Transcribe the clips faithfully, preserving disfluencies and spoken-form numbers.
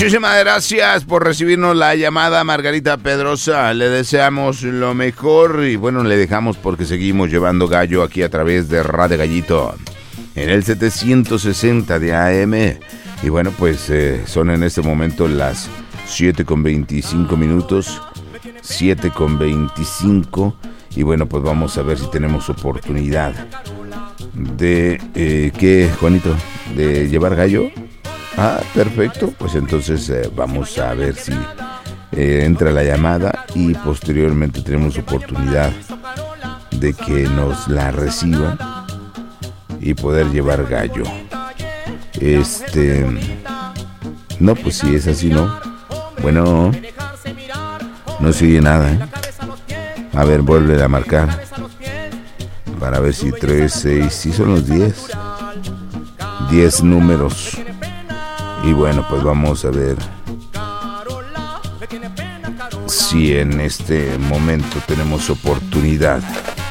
Muchísimas gracias por recibirnos la llamada, Margarita Pedrosa. Le deseamos lo mejor y bueno, le dejamos porque seguimos llevando gallo aquí a través de Radio Gallito en el setecientos sesenta de A M. Y bueno, pues eh, son en este momento las siete con veinticinco minutos, siete con veinticinco. Y bueno, pues vamos a ver si tenemos oportunidad de, eh, ¿qué, Juanito? ¿De llevar gallo? Ah, perfecto, pues entonces eh, vamos a ver si eh, entra la llamada y posteriormente tenemos oportunidad de que nos la reciban y poder llevar gallo. Este, no, pues si es así, no. Bueno, no se oye nada, ¿eh? A ver, vuelve a marcar para ver si tres, seis, sí son los diez, diez números. Y bueno, pues vamos a ver si en este momento tenemos oportunidad.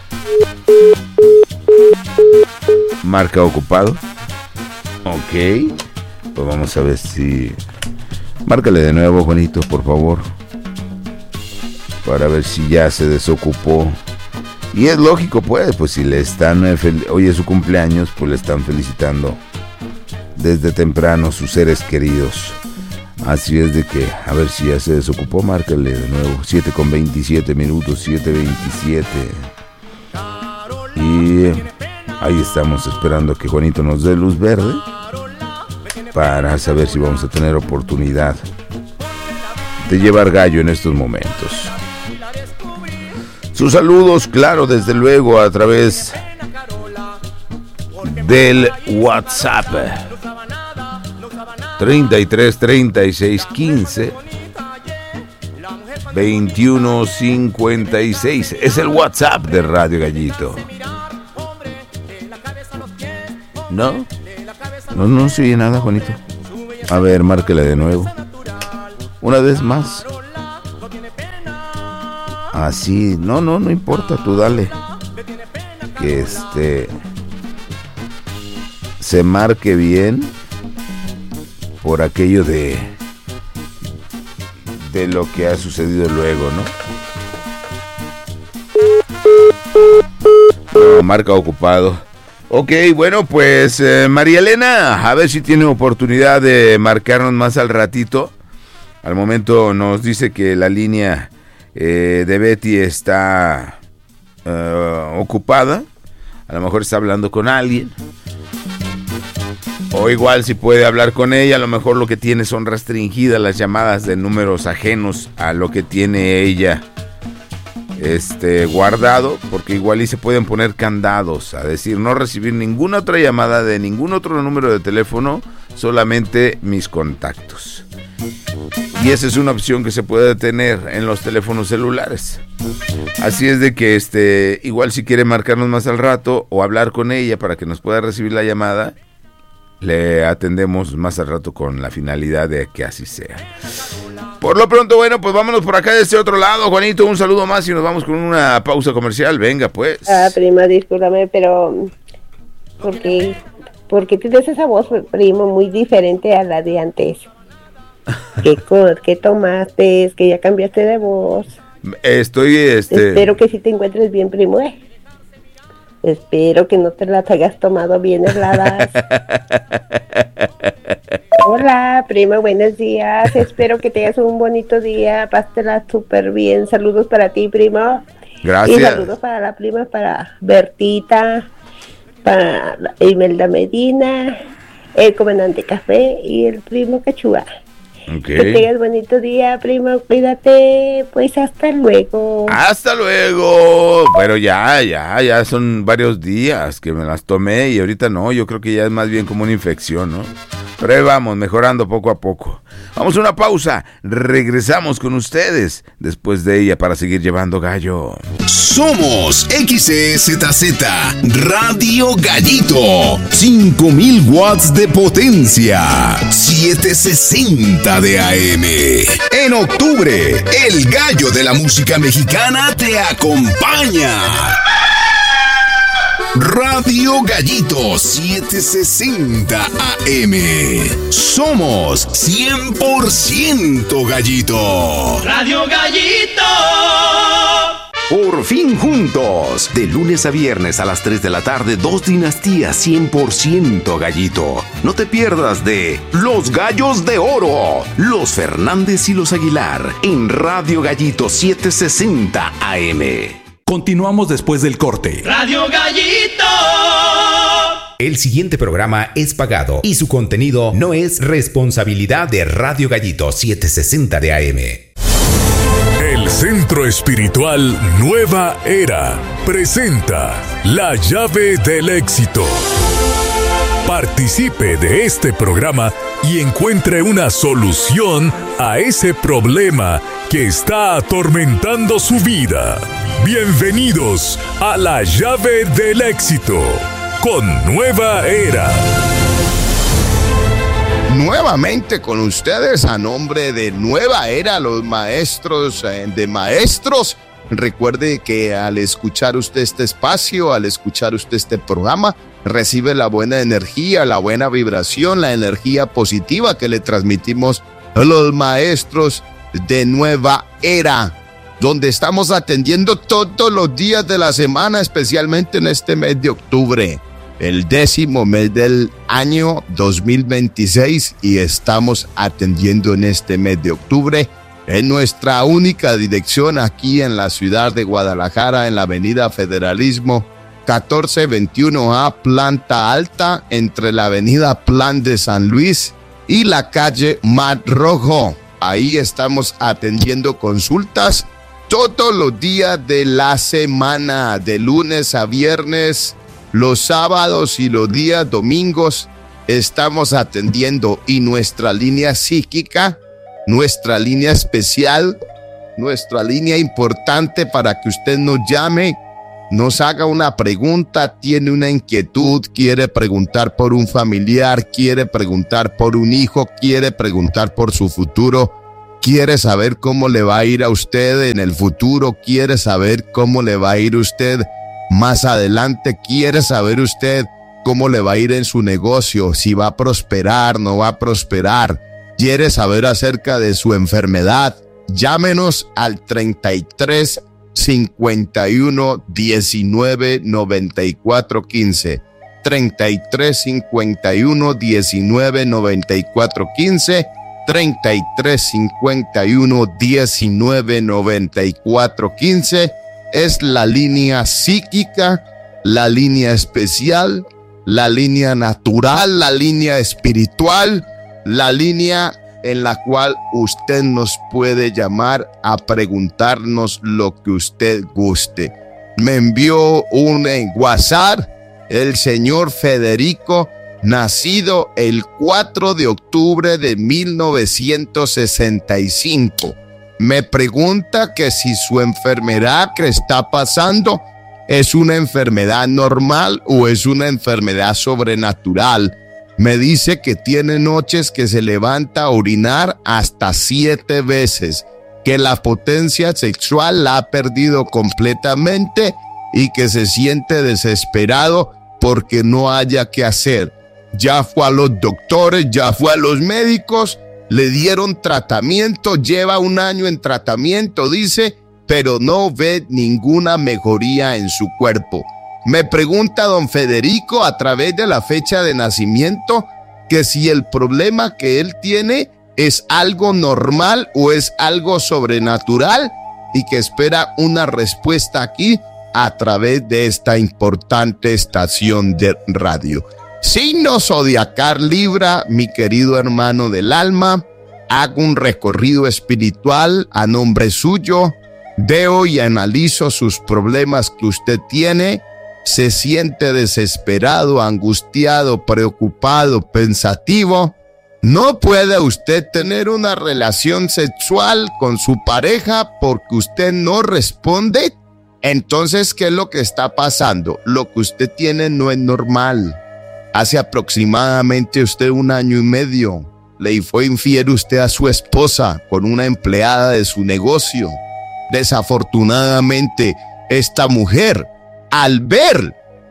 Marca ocupado. Ok. Pues vamos a ver si... Márcale de nuevo, Juanito, por favor. Para ver si ya se desocupó. Y es lógico, pues, pues si le están... Fel- Hoy es su cumpleaños, pues le están felicitando desde temprano sus seres queridos. Así es de que, a ver si ya se desocupó, márcale de nuevo. siete con veintisiete minutos, siete veintisiete. Y ahí estamos esperando que Juanito nos dé luz verde para saber si vamos a tener oportunidad de llevar gallo en estos momentos. Sus saludos, claro, desde luego, a través del WhatsApp. treinta y tres, treinta y seis, quince, veintiuno, cincuenta y seis. Es el WhatsApp de Radio Gallito. ¿No? No, no se oye nada, Juanito. A ver, márquela de nuevo. Una vez más. Así, no, no, no importa, tú dale. Que este... se marque bien. Por aquello de de lo que ha sucedido luego, ¿no? No, marca ocupado. Ok, bueno, pues eh, María Elena, a ver si tiene oportunidad de marcarnos más al ratito. Al momento nos dice que la línea eh, de Betty está uh, ocupada. A lo mejor está hablando con alguien. O igual si puede hablar con ella, a lo mejor lo que tiene son restringidas las llamadas de números ajenos a lo que tiene ella este guardado, porque igual y se pueden poner candados, a decir, no recibir ninguna otra llamada de ningún otro número de teléfono, solamente mis contactos. Y esa es una opción que se puede tener en los teléfonos celulares. Así es de que este igual si quiere marcarnos más al rato o hablar con ella para que nos pueda recibir la llamada, le atendemos más al rato con la finalidad de que así sea. Por lo pronto, bueno, pues vámonos por acá de este otro lado, Juanito, un saludo más y nos vamos con una pausa comercial. Venga, pues. Ah, prima, discúlpame, pero porque porque tienes esa voz, primo, muy diferente a la de antes. ¿Qué, qué tomaste? Que ya cambiaste de voz. Estoy, este... Espero que sí te encuentres bien, primo, ¿eh? Espero que no te las hayas tomado bien heladas. Hola, prima, buenos días. Espero que tengas un bonito día. Pásatela súper bien. Saludos para ti, primo. Gracias. Y saludos para la prima, para Bertita, para Imelda Medina, el comandante Café y el primo Cachúa. Okay. Que tengas bonito día, primo, cuídate, pues hasta luego. Hasta luego. Pero ya, ya, ya son varios días que me las tomé y ahorita no, yo creo que ya es más bien como una infección, ¿no? Pero ahí vamos, mejorando poco a poco. Vamos a una pausa, regresamos con ustedes después de ella para seguir llevando gallo. Somos X E Z Z Radio Gallito, cinco mil watts de potencia, setecientos sesenta de A M. En octubre, el gallo de la música mexicana te acompaña. Radio Gallito setecientos sesenta A M. Somos cien por ciento Gallito. Radio Gallito. Por fin juntos. De lunes a viernes a las tres de la tarde, dos dinastías cien por ciento Gallito. No te pierdas de Los Gallos de Oro, los Fernández y los Aguilar, en Radio Gallito setecientos sesenta A M. Continuamos después del corte. Radio Gallito. El siguiente programa es pagado y su contenido no es responsabilidad de Radio Gallito setecientos sesenta de A M. El Centro Espiritual Nueva Era presenta La Llave del Éxito. Participe de este programa y encuentre una solución a ese problema que está atormentando su vida. Bienvenidos a La Llave del Éxito con Nueva Era. Nuevamente con ustedes a nombre de Nueva Era, los maestros de maestros. Recuerde que al escuchar usted este espacio, al escuchar usted este programa, recibe la buena energía, la buena vibración, la energía positiva que le transmitimos a los maestros de Nueva Era, donde estamos atendiendo todos los días de la semana, especialmente en este mes de octubre, el décimo mes del año dos mil veintiséis, y estamos atendiendo en este mes de octubre en nuestra única dirección aquí en la ciudad de Guadalajara, en la avenida Federalismo catorce veintiuno A, planta alta, entre la avenida Plan de San Luis y la calle Mar Rojo. Ahí estamos atendiendo consultas todos los días de la semana, de lunes a viernes, los sábados y los días domingos estamos atendiendo, y nuestra línea psíquica, nuestra línea especial, nuestra línea importante para que usted nos llame, nos haga una pregunta, tiene una inquietud, quiere preguntar por un familiar, quiere preguntar por un hijo, quiere preguntar por su futuro, quiere saber cómo le va a ir a usted en el futuro, quiere saber cómo le va a ir a usted más adelante, quiere saber usted cómo le va a ir en su negocio, si va a prosperar, no va a prosperar, quiere saber acerca de su enfermedad. Llámenos al treinta y tres, cincuenta y uno, diecinueve, noventa y cuatro, quince. treinta y tres, cincuenta y uno, diecinueve, noventa y cuatro, quince. treinta y tres, cincuenta y uno, diecinueve, noventa y cuatro, quince. Es la línea psíquica, la línea especial, la línea natural, la línea espiritual, la línea en la cual usted nos puede llamar a preguntarnos lo que usted guste. Me envió un WhatsApp el señor Federico, nacido el cuatro de octubre de mil novecientos sesenta y cinco. Me pregunta que si su enfermedad que está pasando es una enfermedad normal o es una enfermedad sobrenatural. Me dice que tiene noches que se levanta a orinar hasta siete veces, que la potencia sexual la ha perdido completamente y que se siente desesperado porque no haya qué hacer. Ya fue a los doctores, ya fue a los médicos, le dieron tratamiento, lleva un año en tratamiento, dice, pero no ve ninguna mejoría en su cuerpo. Me pregunta don Federico a través de la fecha de nacimiento que si el problema que él tiene es algo normal o es algo sobrenatural, y que espera una respuesta aquí a través de esta importante estación de radio. Signo zodiacal Libra, mi querido hermano del alma, hago un recorrido espiritual a nombre suyo, veo y analizo sus problemas que usted tiene, se siente desesperado, angustiado, preocupado, pensativo. No puede usted tener una relación sexual con su pareja porque usted no responde. Entonces, ¿qué es lo que está pasando? Lo que usted tiene no es normal. Hace aproximadamente usted un año y medio le fue infiel usted a su esposa con una empleada de su negocio. Desafortunadamente, esta mujer, al ver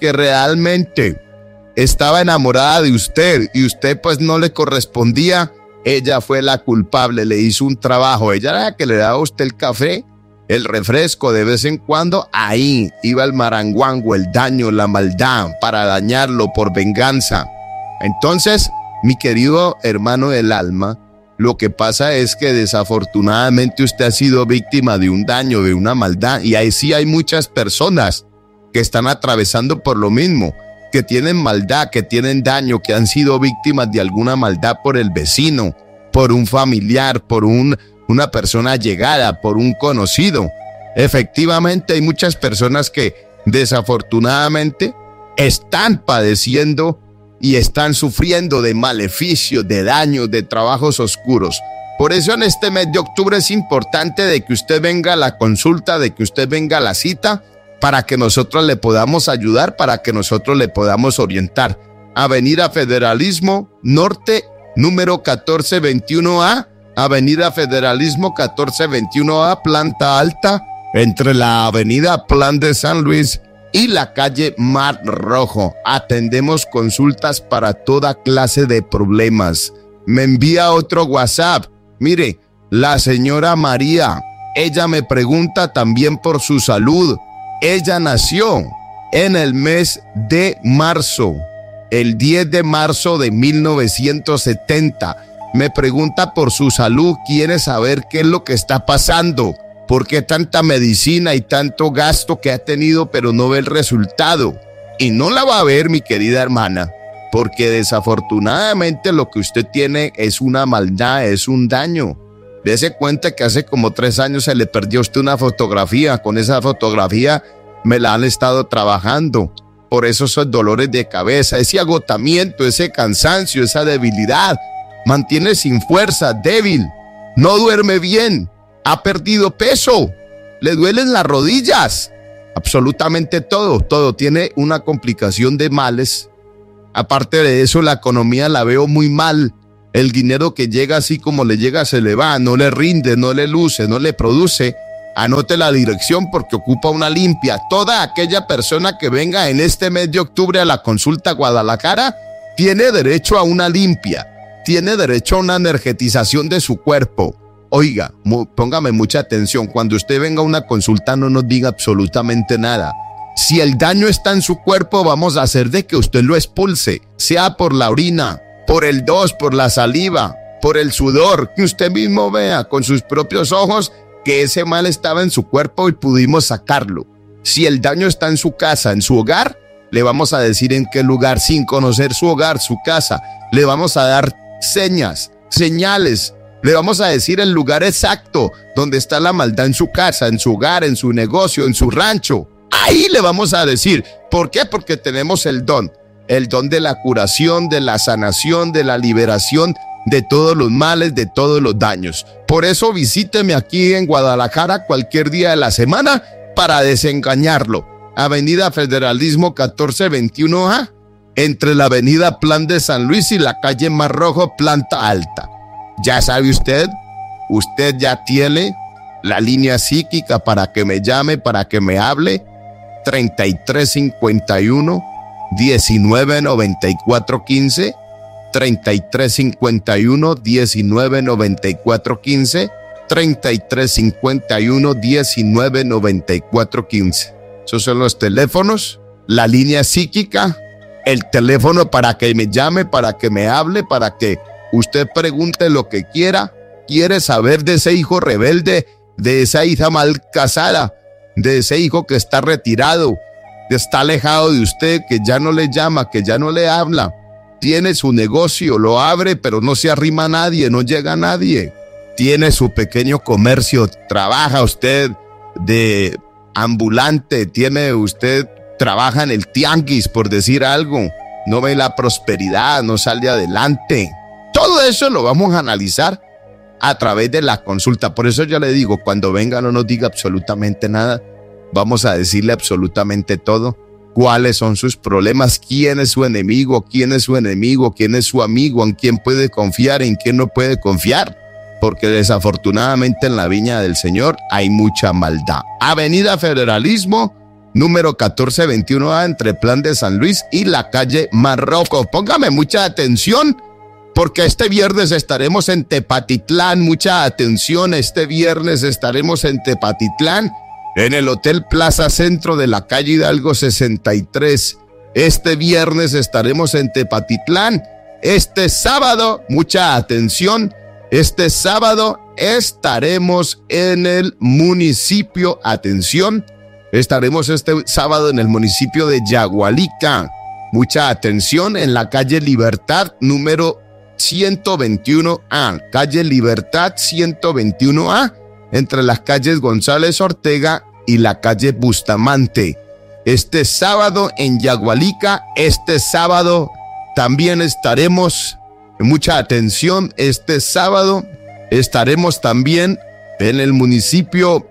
porque realmente estaba enamorada de usted y usted pues no le correspondía. Ella fue la culpable, le hizo un trabajo. Ella era la que le daba a usted el café, el refresco de vez en cuando. Ahí iba el maranguango, el daño, la maldad para dañarlo por venganza. Entonces, mi querido hermano del alma, lo que pasa es que desafortunadamente usted ha sido víctima de un daño, de una maldad. Y ahí sí hay muchas personas que están atravesando por lo mismo, que tienen maldad, que tienen daño, que han sido víctimas de alguna maldad por el vecino, por un familiar, por un, una persona allegada, por un conocido. Efectivamente, hay muchas personas que desafortunadamente están padeciendo y están sufriendo de maleficios, de daños, de trabajos oscuros. Por eso en este mes de octubre es importante de que usted venga a la consulta, de que usted venga a la cita, para que nosotros le podamos ayudar, para que nosotros le podamos orientar. Avenida Federalismo Norte, número catorce veintiuno A, Avenida Federalismo catorce veintiuno A, planta alta, entre la Avenida Plan de San Luis y la calle Mar Rojo. Atendemos consultas para toda clase de problemas. Me envía otro WhatsApp. Mire, la señora María, ella me pregunta también por su salud. Ella nació en el mes de marzo, el diez de marzo de mil novecientos setenta. Me pregunta por su salud, quiere saber qué es lo que está pasando, por qué tanta medicina y tanto gasto que ha tenido, pero no ve el resultado. Y no la va a ver, mi querida hermana, porque desafortunadamente lo que usted tiene es una maldad, es un daño. Dese cuenta que hace como tres años se le perdió a usted una fotografía. Con esa fotografía me la han estado trabajando. Por eso esos dolores de cabeza, ese agotamiento, ese cansancio, esa debilidad. Mantiene sin fuerza, débil. No duerme bien. Ha perdido peso. Le duelen las rodillas. Absolutamente todo, todo. Tiene una complicación de males. Aparte de eso, la economía la veo muy mal. El dinero que llega así como le llega se le va, no le rinde, no le luce, no le produce. Anote la dirección porque ocupa una limpia. Toda aquella persona que venga en este mes de octubre a la consulta Guadalajara tiene derecho a una limpia, tiene derecho a una energetización de su cuerpo. Oiga, mu- póngame mucha atención, cuando usted venga a una consulta no nos diga absolutamente nada. Si el daño está en su cuerpo, vamos a hacer de que usted lo expulse, sea por la orina, por el dos, por la saliva, por el sudor, que usted mismo vea con sus propios ojos que ese mal estaba en su cuerpo y pudimos sacarlo. Si el daño está en su casa, en su hogar, le vamos a decir en qué lugar, sin conocer su hogar, su casa. Le vamos a dar señas, señales. Le vamos a decir el lugar exacto donde está la maldad en su casa, en su hogar, en su negocio, en su rancho. Ahí le vamos a decir. ¿Por qué? Porque tenemos el don. El don de la curación, de la sanación, de la liberación de todos los males, de todos los daños. Por eso visíteme aquí en Guadalajara cualquier día de la semana para desengañarlo. Avenida Federalismo catorce veintiuno A, entre la Avenida Plan de San Luis y la calle Mar Rojo, planta alta. Ya sabe usted, usted ya tiene la línea psíquica para que me llame, para que me hable. treinta y tres cincuenta y uno, diecinueve noventa y cuatro quince, treinta y tres cincuenta y uno, diecinueve noventa y cuatro quince, treinta y tres cincuenta y uno, diecinueve noventa y cuatro quince. Esos son los teléfonos, la línea psíquica, el teléfono para que me llame, para que me hable, para que usted pregunte lo que quiera. Quiere saber de ese hijo rebelde, de esa hija mal casada, de ese hijo que está retirado, que está alejado de usted, que ya no le llama, que ya no le habla. Tiene su negocio, lo abre, pero no se arrima a nadie, no llega a nadie. Tiene su pequeño comercio, trabaja usted de ambulante, tiene usted, trabaja en el tianguis, por decir algo. No ve la prosperidad, no sale adelante. Todo eso lo vamos a analizar a través de la consulta. Por eso yo le digo, cuando venga no nos diga absolutamente nada. Vamos a decirle absolutamente todo. ¿Cuáles son sus problemas? ¿Quién es su enemigo? ¿Quién es su enemigo? ¿Quién es su amigo? ¿En quién puede confiar? ¿En quién no puede confiar? Porque desafortunadamente en la viña del Señor hay mucha maldad. Avenida Federalismo, número catorce veintiuno A, entre Plan de San Luis y la calle Marroco. Póngame mucha atención, porque este viernes estaremos en Tepatitlán. Mucha atención, este viernes estaremos en Tepatitlán, en el Hotel Plaza Centro de la calle Hidalgo sesenta y tres. Este viernes estaremos en Tepatitlán. Este sábado, mucha atención, este sábado estaremos en el municipio, atención, estaremos este sábado en el municipio de Yagualica. Mucha atención, en la calle Libertad número ciento veintiuno A, calle Libertad ciento veintiuno A, entre las calles González Ortega y la calle Bustamante. Este sábado en Yagualica, este sábado también estaremos, mucha atención, este sábado estaremos también en el municipio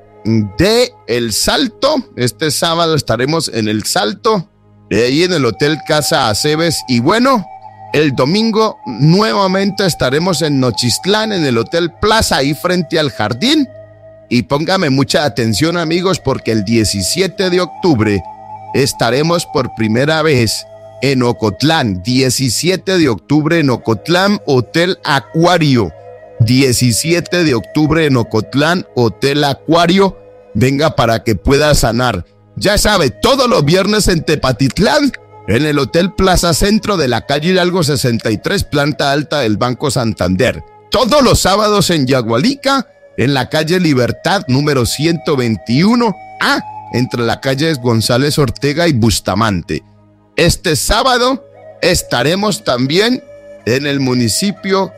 de El Salto. Este sábado estaremos en El Salto, ahí en el Hotel Casa Aceves. Y bueno, el domingo nuevamente estaremos en Nochistlán, en el Hotel Plaza, ahí frente al jardín. Y póngame mucha atención, amigos, porque el diecisiete de octubre estaremos por primera vez en Ocotlán. diecisiete de octubre en Ocotlán, Hotel Acuario. diecisiete de octubre en Ocotlán, Hotel Acuario. Venga para que pueda sanar. Ya sabe, todos los viernes en Tepatitlán, en el Hotel Plaza Centro de la calle Hidalgo sesenta y tres, planta alta del Banco Santander. Todos los sábados en Yagualica, en la calle Libertad número ciento veintiuno A, entre la calle González Ortega y Bustamante. Este sábado estaremos también en el municipio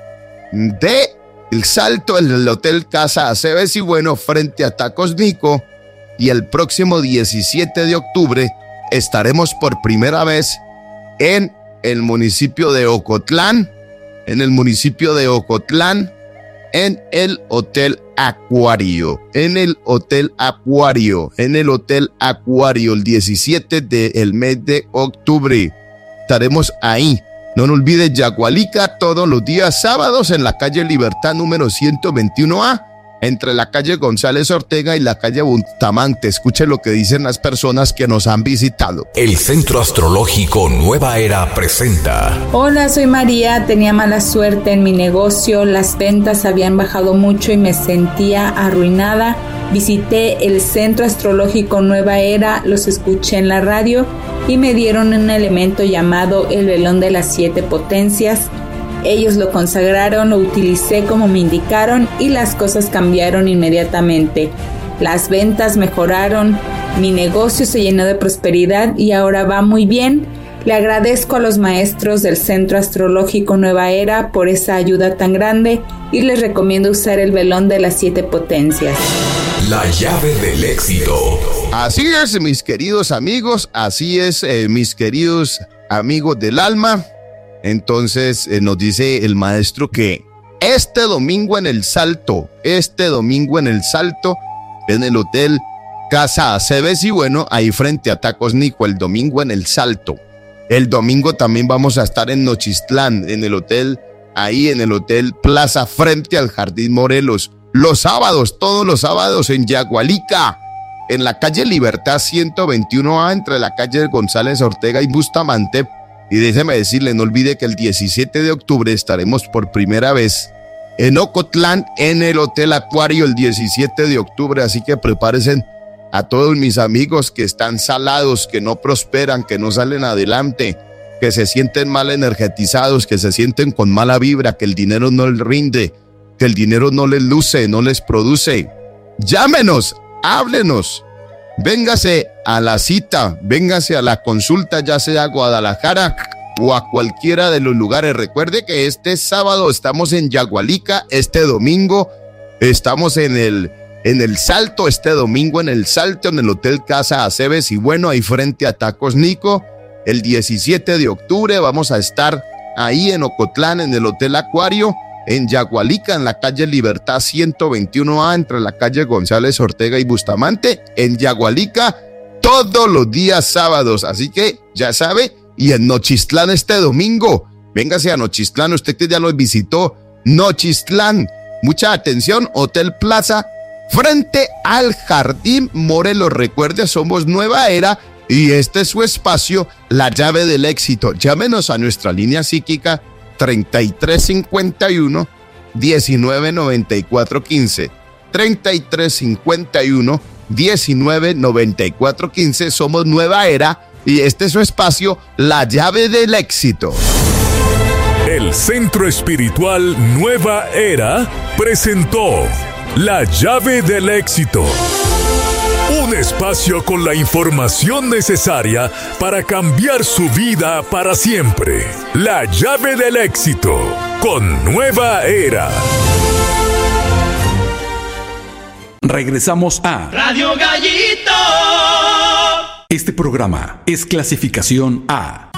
de El Salto, en el Hotel Casa Aceves y bueno, frente a Tacos Nico. Y el próximo diecisiete de octubre estaremos por primera vez en el municipio de Ocotlán, en el municipio de Ocotlán, en el Hotel Acuario, en el Hotel Acuario, en el Hotel Acuario, el diecisiete del mes de octubre. Estaremos ahí. No nos olvides, Yagualica, todos los días sábados en la calle Libertad número ciento veintiuno A, entre la calle González Ortega y la calle Bustamante. Escuche lo que dicen las personas que nos han visitado. El Centro Astrológico Nueva Era presenta. Hola, soy María. Tenía mala suerte en mi negocio. Las ventas habían bajado mucho y me sentía arruinada. Visité el Centro Astrológico Nueva Era, los escuché en la radio y me dieron un elemento llamado el velón de las siete potencias. Ellos lo consagraron, lo utilicé como me indicaron y las cosas cambiaron inmediatamente. Las ventas mejoraron, mi negocio se llenó de prosperidad y ahora va muy bien. Le agradezco a los maestros del Centro Astrológico Nueva Era por esa ayuda tan grande y les recomiendo usar el velón de las siete potencias. La llave del éxito. Así es, mis queridos amigos, así es, eh, mis queridos amigos del alma. Entonces eh, nos dice el maestro que este domingo en El Salto, este domingo en El Salto, en el Hotel Casa Aceves y bueno, ahí frente a Tacos Nico, el domingo en El Salto. El domingo también vamos a estar en Nochistlán, en el hotel, ahí en el Hotel Plaza, frente al Jardín Morelos. Los sábados, todos los sábados en Yagualica, en la calle Libertad ciento veintiuno A, entre la calle González Ortega y Bustamante. Y déjeme decirle, no olvide que el diecisiete de octubre estaremos por primera vez en Ocotlán, en el Hotel Acuario, el diecisiete de octubre. Así que prepárense a todos mis amigos que están salados, que no prosperan, que no salen adelante, que se sienten mal energetizados, que se sienten con mala vibra, que el dinero no les rinde, que el dinero no les luce, no les produce. Llámenos, háblenos. Véngase a la cita, véngase a la consulta, ya sea a Guadalajara o a cualquiera de los lugares. Recuerde que este sábado estamos en Yagualica, este domingo estamos en el, en el Salto, este domingo en el Salto, en el Hotel Casa Aceves y bueno, ahí frente a Tacos Nico. El diecisiete de octubre vamos a estar ahí en Ocotlán, en el Hotel Acuario, en Yagualica, en la calle Libertad ciento veintiuno A, entre la calle González Ortega y Bustamante, en Yagualica, todos los días sábados. Así que ya sabe, y en Nochistlán este domingo, véngase a Nochistlán, usted que ya lo visitó, Nochistlán. Mucha atención, Hotel Plaza, frente al Jardín Morelos. Recuerde, somos Nueva Era y este es su espacio, la llave del éxito. Llámenos a nuestra línea psíquica treinta y tres cincuenta y uno, diecinueve noventa y cuatro quince. treinta y tres cincuenta y uno, diecinueve noventa y cuatro quince. Somos Nueva Era y este es su espacio, la llave del éxito. El Centro Espiritual Nueva Era presentó La Llave del Éxito. Un espacio con la información necesaria para cambiar su vida para siempre. La Llave del Éxito con Nueva Era. Regresamos a Radio Gallito. Este programa es clasificación A,